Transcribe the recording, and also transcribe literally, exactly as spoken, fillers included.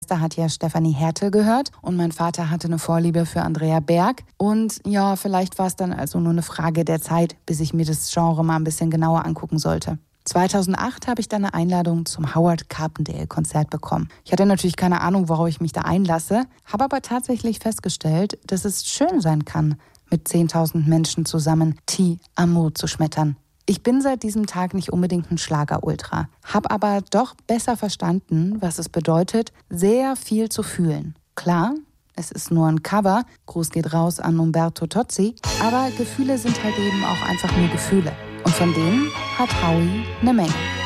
Schwester hat ja Stefanie Hertel gehört und mein Vater hatte eine Vorliebe für Andrea Berg. Und ja, vielleicht war es dann also nur eine Frage der Zeit, bis ich mir das Genre mal ein bisschen genauer angucken sollte. zweitausendacht habe ich dann eine Einladung zum Howard Carpendale-Konzert bekommen. Ich hatte natürlich keine Ahnung, worauf ich mich da einlasse, habe aber tatsächlich festgestellt, dass es schön sein kann, mit zehntausend Menschen zusammen Ti Amo zu schmettern. Ich bin seit diesem Tag nicht unbedingt ein Schlager-Ultra, habe aber doch besser verstanden, was es bedeutet, sehr viel zu fühlen. Klar, es ist nur ein Cover, Gruß geht raus an Umberto Tozzi, aber Gefühle sind halt eben auch einfach nur Gefühle. Und von denen hat Howie eine Menge.